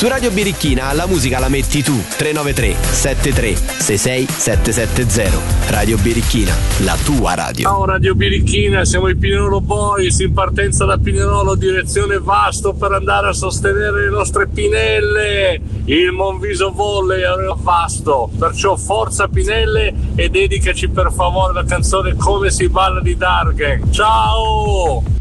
Su Radio Birichina la musica la metti tu. 393 73 66 770. Radio Birichina, la tua radio. Ciao Radio Birichina, siamo i Pinerolo Boys in partenza da Pinerolo direzione Vasto per andare a sostenere le nostre Pinelle. Il Monviso Volley a Vasto, perciò forza Pinelle e dedicaci per favore la canzone Come si balla di Dargen. Ciao!